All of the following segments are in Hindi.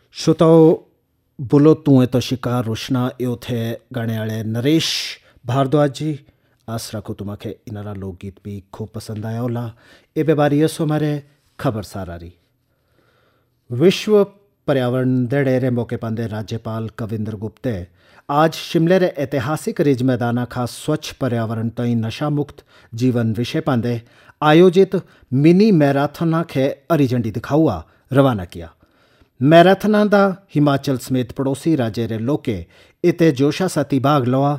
श्रोताओ, बोलो तू तो शिकार रोशना यो थे गाने वाले नरेश भारद्वाज जी। आस रखो तुम्हें इनारा लोकगीत भी खूब पसंद आया होला। ए बेबारी सो हमारे खबर सारारी विश्व पर्यावरण दिवस रे मौके पांदे राज्यपाल कविंद्र गुप्ते आज शिमले रे ऐतिहासिक रिज मैदाना खा स्वच्छ पर्यावरण तई नशा मुक्त जीवन विषय पांदे आयोजित मिनी मैराथन खे हरी झंडी दिखाऊआ रवाना किया। मैराथन दा हिमाचल समेत पड़ोसी राज्य रे लोके इते जोशा साथी भाग लवा।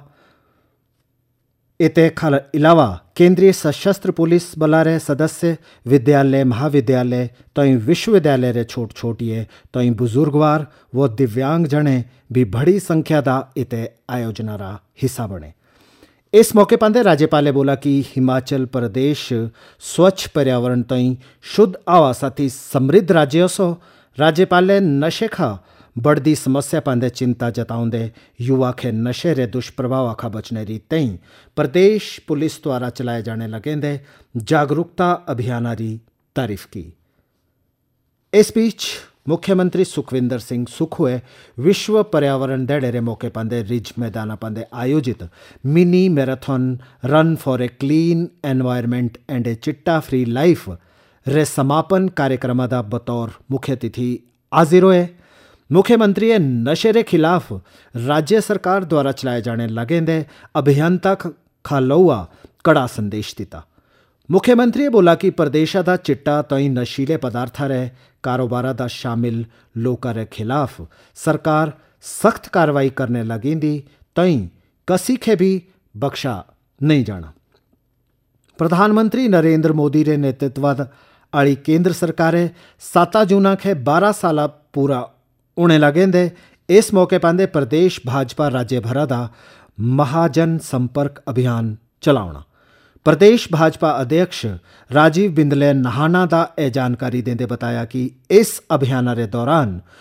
इते अलावा केंद्रीय सशस्त्र पुलिस बला रे सदस्य विद्यालय महाविद्यालय तई विश्वविद्यालय रे छोट छोटिए तई बुजुर्गवार व दिव्यांग जने भी बड़ी संख्या दा इते आयोजना रा हिस्सा बने। इस मौके पांदे राज्यपाल बोला कि हिमाचल प्रदेश स्वच्छ पर्यावरण तई शुद्ध आवा साथी समृद्ध राज्य सो। राज्यपाल नशे खा बढ़ती समस्या पांदे चिंता जताऊंदे युवा के नशे रे दुष्प्रभाव खा बचने री तई प्रदेश पुलिस द्वारा चलाए जाने लगेंदे जागरूकता अभियान री तारीफ की। इस बीच मुख्यमंत्री सुखविंदर सिंह सुखुए विश्व पर्यावरण दिवस रे मौके पांदे रिज मैदाना पांदे आयोजित mini marathon run for a clean environment and ए चिट्टा फ्री लाइफ रे समापन कार्यक्रम दा बतौर मुख्य अतिथि हाजिर हुए। मुख्यमंत्री नशे के खिलाफ राज्य सरकार द्वारा चलाए जाने लगेंदे अभियान तक खालौआ कड़ा संदेश दिता। मुख्यमंत्री बोला कि प्रदेश दा चिट्टा तई नशीले पदार्थ रे कारोबार दा शामिल लोका रे खिलाफ सरकार सख्त कार्रवाई करने लगेंदी तई कसी के भी बख्शा नहीं जाना। प्रधानमंत्री नरेंद्र मोदी रे नेतृत्व आली केंद्र सरकार 7 जून के 12 साल पूरा होने लगेंदे। इस मौके पांदे प्रदेश भाजपा राज्य भरा दा महाजन संपर्क अभियान चलावना। प्रदेश भाजपा अध्यक्ष राजीव बिंदले नहाना दा ए जानकारी देंदे बताया कि इस अभियान रे दौरान